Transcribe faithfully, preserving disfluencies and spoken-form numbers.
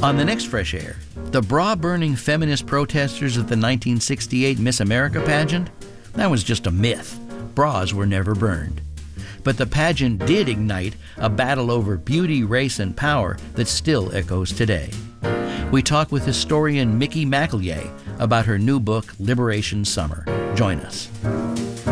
On the next Fresh Air, the bra-burning feminist protesters at the nineteen sixty-eight Miss America pageant? That was just a myth. Bras were never burned. But the pageant did ignite a battle over beauty, race, and power that still echoes today. We talk with historian Mickey McElliea about her new book, Liberation Summer. Join us.